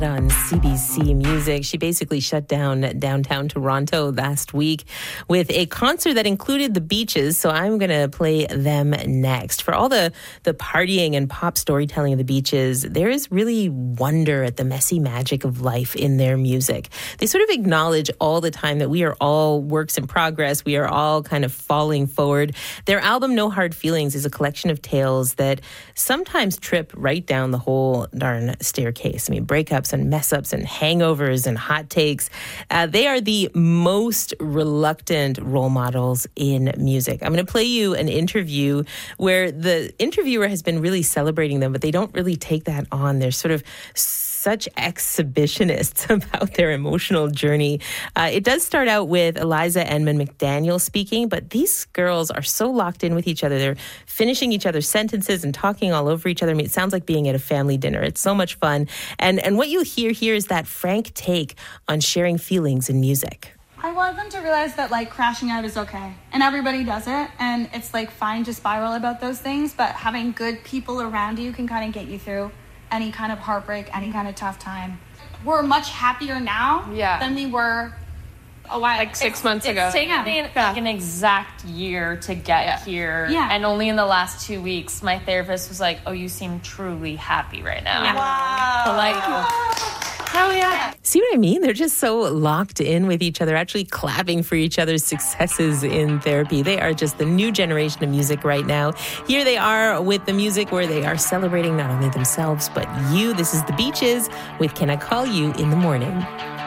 On CBC Music. She basically shut down downtown Toronto last week with a concert that included the Beaches, so I'm going to play them next. For all the partying and pop storytelling of the Beaches, there is really wonder at the messy magic of life in their music. They sort of acknowledge all the time that we are all works in progress. We are all kind of falling forward. Their album, No Hard Feelings, is a collection of tales that sometimes trip right down the whole darn staircase. I mean, breakups and mess-ups and hangovers and hot takes. They are the most reluctant role models in music. I'm going to play you an interview where the interviewer has been really celebrating them, but they don't really take that on. They're sort of such exhibitionists about their emotional journey. It does start out with Eliza Edmond McDaniel speaking, but these girls are so locked in with each other. They're finishing each other's sentences and talking all over each other. I mean, it sounds like being at a family dinner. It's so much fun. And what you'll hear here is that frank take on sharing feelings in music. I want them to realize that, like, crashing out is okay. And everybody does it. And it's, like, fine to spiral about those things. But having good people around you can kind of get you through any kind of heartbreak, any kind of tough time. We're much happier now than we were a while. Like 6 months ago. It's taken me like an exact year to get here. Yeah. And only in the last 2 weeks, my therapist was like, oh, you seem truly happy right now. Yeah. Wow. So like, hell yeah. See what I mean? They're just so locked in with each other, actually clapping for each other's successes in therapy. They are just the new generation of music right now. Here they are with the music where they are celebrating not only themselves, but you. This is The Beaches with Can I Call You in the Morning?